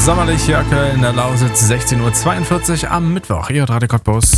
sommerlich hier aktuell in der Lausitz, 16:42 Uhr am Mittwoch. Ihr hört Radio Cottbus.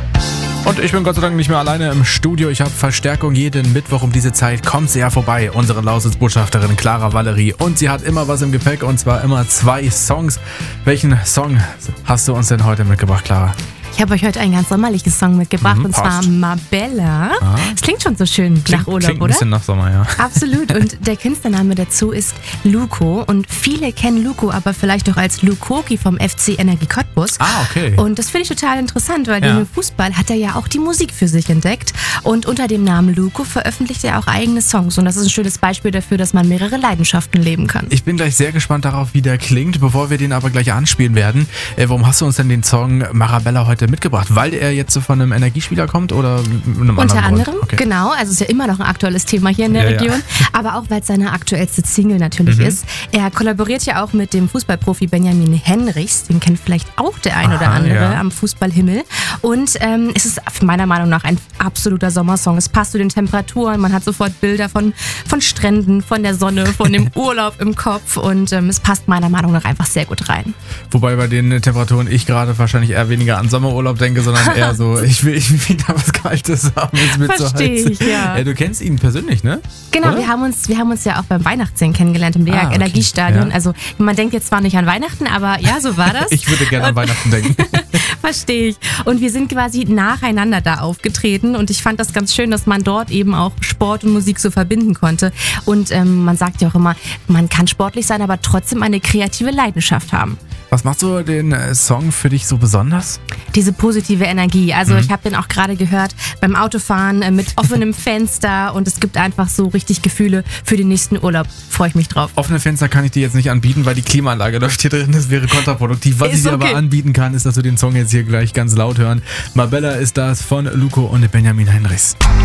Und ich bin Gott sei Dank nicht mehr alleine im Studio. Ich habe Verstärkung jeden Mittwoch um diese Zeit. Kommt sie ja vorbei, unsere Lausitz-Botschafterin Clara Valerie. Und sie hat immer was im Gepäck und zwar immer 2 Songs. Welchen Song hast du uns denn heute mitgebracht, Clara? Ich habe euch heute einen ganz sommerlichen Song mitgebracht und zwar Marbella. Es klingt schon so schön nach Urlaub, klingt oder? Ein bisschen nach Sommer, ja. Absolut. Und der Künstlername dazu ist Luko. Und viele kennen Luko aber vielleicht auch als Lukoki vom FC Energie Cottbus. Okay. Und das finde ich total interessant, weil neben Fußball hat er ja auch die Musik für sich entdeckt. Und unter dem Namen Luko veröffentlicht er auch eigene Songs. Und das ist ein schönes Beispiel dafür, dass man mehrere Leidenschaften leben kann. Ich bin gleich sehr gespannt darauf, wie der klingt. Bevor wir den aber gleich anspielen werden, warum hast du uns denn den Song Marbella heute mitgebracht? Weil er jetzt von einem Energiespieler kommt oder einem Unter anderen anderem, Okay. Genau. Also ist ja immer noch ein aktuelles Thema hier in der Region. Aber auch, weil es seine aktuellste Single natürlich ist. Er kollaboriert ja auch mit dem Fußballprofi Benjamin Henrichs. Den kennt vielleicht auch der ein oder andere am Fußballhimmel. Und es ist meiner Meinung nach ein absoluter Sommersong. Es passt zu den Temperaturen. Man hat sofort Bilder von Stränden, von der Sonne, von dem Urlaub im Kopf. Und es passt meiner Meinung nach einfach sehr gut rein. Wobei bei den Temperaturen ich gerade wahrscheinlich eher weniger an Sommerurlaub denke, sondern eher so, ich will wieder was Kaltes haben. Verstehe ich, ja. Du kennst ihn persönlich, ne? Genau, oder? wir haben uns ja auch beim Weihnachtssingen kennengelernt im Leag Energiestadion. Ja. Also man denkt jetzt zwar nicht an Weihnachten, aber ja, so war das. Ich würde gerne an Weihnachten denken. Verstehe ich. Und wir sind quasi nacheinander da aufgetreten und ich fand das ganz schön, dass man dort eben auch Sport und Musik so verbinden konnte. Und man sagt ja auch immer, man kann sportlich sein, aber trotzdem eine kreative Leidenschaft haben. Was macht so den Song für dich so besonders? Diese positive Energie. Also ich habe den auch gerade gehört beim Autofahren mit offenem Fenster und es gibt einfach so richtig Gefühle für den nächsten Urlaub. Freue ich mich drauf. Offene Fenster kann ich dir jetzt nicht anbieten, weil die Klimaanlage läuft hier drin. Das wäre kontraproduktiv. Was ich dir aber anbieten kann, ist, dass du den Song jetzt hier gleich ganz laut hören. Marbella ist das von Luko und Benjamin Henrichs.